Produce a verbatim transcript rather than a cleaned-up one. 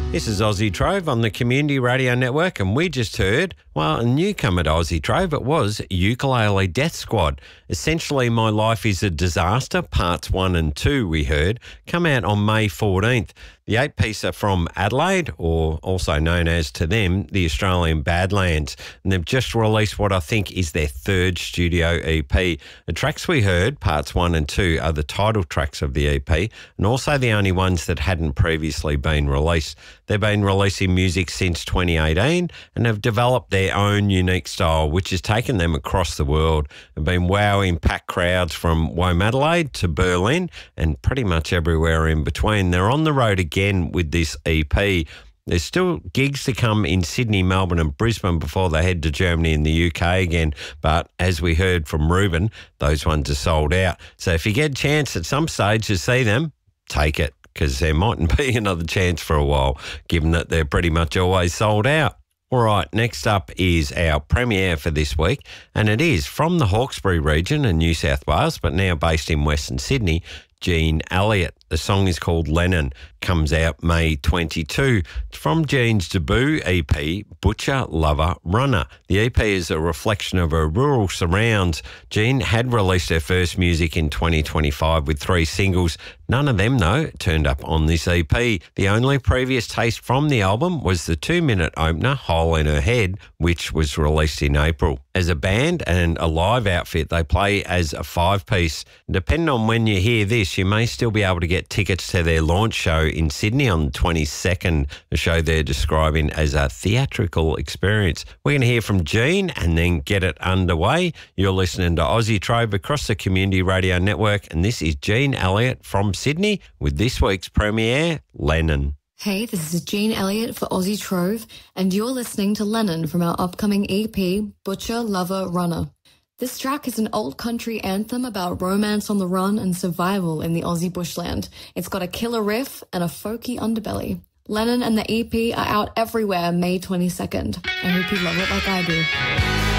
This is Aussie Trove on the Community Radio Network, and we just heard, well, a newcomer to Aussie Trove. It was Ukulele Death Squad. Essentially, My Life is a Disaster, Parts one and two, we heard, come out on May fourteenth. The eight-piecer from Adelaide, or also known as to them, the Australian Badlands, and they've just released what I think is their third studio E P. The tracks we heard, Parts one and two, are the title tracks of the E P, and also the only ones that hadn't previously been released. They've been releasing music since twenty eighteen and have developed their own unique style, which has taken them across the world. They've been wowing packed crowds from Womadelaide to Berlin and pretty much everywhere in between. They're on the road again with this E P. There's still gigs to come in Sydney, Melbourne and Brisbane before they head to Germany and the U K again. But as we heard from Ruben, those ones are sold out. So if you get a chance at some stage to see them, take it, because there mightn't be another chance for a while, given that they're pretty much always sold out. All right, next up is our premiere for this week, and it is from the Hawkesbury region in New South Wales, but now based in Western Sydney, Gene Elliott. The song is called Lennon, comes out May twenty-second. It's from Gene's debut E P, Butcher, Lover, Runner. The E P is a reflection of her rural surrounds. Gene had released her first music in twenty twenty-five with three singles. None of them, though, turned up on this E P. The only previous taste from the album was the two-minute opener, Hole in Her Head, which was released in April. As a band and a live outfit, they play as a five-piece. Depending on when you hear this, you may still be able to get tickets to their launch show in Sydney on the twenty-second, a show they're describing as a theatrical experience. We're going to hear from Gene and then get it underway. You're listening to Aussie Trove across the Community Radio Network, and this is Gene Elliott from Sydney with this week's premiere, Lennon. Hey, this is Gene Elliott for Aussie Trove, and you're listening to Lennon from our upcoming E P, Butcher, Lover, Runner. This track is an old country anthem about romance on the run and survival in the Aussie bushland. It's got a killer riff and a folky underbelly. Lennon and the E P are out everywhere May twenty-second. I hope you love it like I do.